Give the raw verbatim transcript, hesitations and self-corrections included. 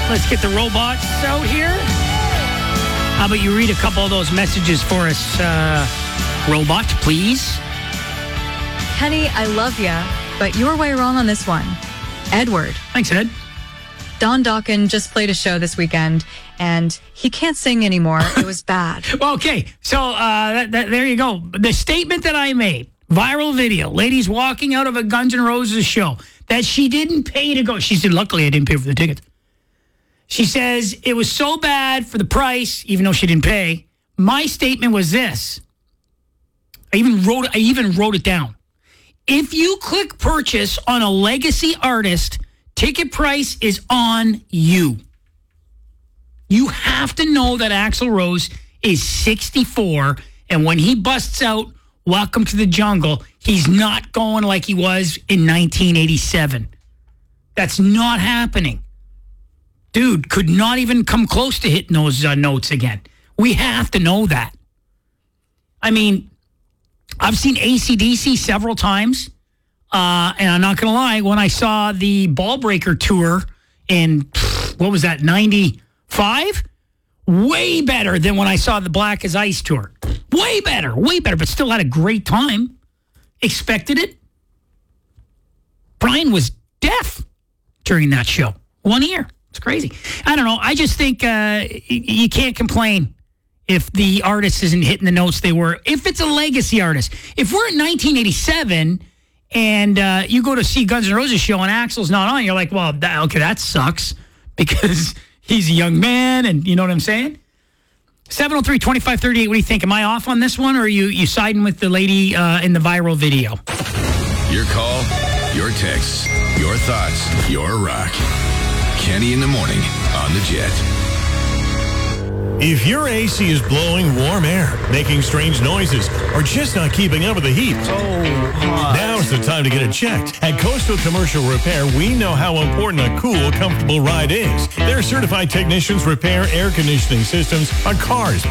let's get the robots out here. How about you read a couple of those messages for us, uh, robot, please? Kenny, I love ya, but you're way wrong on this one. Edward. Thanks, Ed. Don Dawkin just played a show this weekend, and he can't sing anymore. It was bad. Well, okay, so uh, that, that, there you go. The statement that I made, viral video, ladies walking out of a Guns N' Roses show, that she didn't pay to go. She said, luckily I didn't pay for the tickets. She says, it was so bad for the price, even though she didn't pay. My statement was this. I even wrote, I even wrote it down. If you click purchase on a legacy artist, ticket price is on you. You have to know that Axl Rose is sixty-four, and when he busts out Welcome to the Jungle, he's not going like he was in nineteen eighty-seven. That's not happening. Dude could not even come close to hitting those uh, notes again. We have to know that. I mean, I've seen A C D C several times. Uh, and I'm not going to lie, when I saw the Ballbreaker tour in, what was that, ninety-five? Way better than when I saw the Black as Ice tour. Way better, way better, but still had a great time. Expected it. Brian was deaf during that show. One ear. It's crazy. I don't know. I just think uh, you can't complain if the artist isn't hitting the notes they were. If it's a legacy artist. If we're in nineteen eighty-seven... and uh, you go to see Guns N' Roses show and Axl's not on, you're like, well, that, okay, that sucks because he's a young man, and you know what I'm saying? seven oh three, twenty-five thirty-eight, what do you think? Am I off on this one, or are you, you siding with the lady uh, in the viral video? Your call, your texts, your thoughts, your rock. Kenny in the morning on the Jet. If your A C is blowing warm air, making strange noises, or just not keeping up with the heat, oh, now's the time to get it checked. At Coastal Commercial Repair, we know how important a cool, comfortable ride is. Their certified technicians repair air conditioning systems on cars,